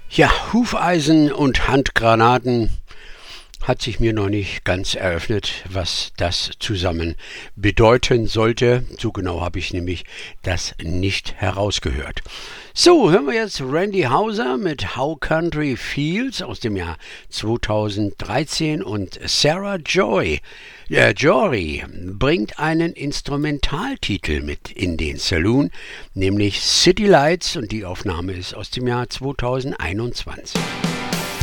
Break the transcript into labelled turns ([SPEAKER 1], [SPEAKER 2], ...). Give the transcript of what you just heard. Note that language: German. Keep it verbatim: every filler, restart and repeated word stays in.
[SPEAKER 1] Ja, Hufeisen und Handgranaten hat sich mir noch nicht ganz eröffnet, was das zusammen bedeuten sollte. So genau habe ich nämlich das nicht herausgehört. So, hören wir jetzt Randy Houser mit How Country Feels aus dem Jahr zweitausenddreizehn und Sarah Joy. Äh, Jory bringt einen Instrumentaltitel mit in den Saloon, nämlich City Lights, und die Aufnahme ist aus dem Jahr zweitausendeinundzwanzig.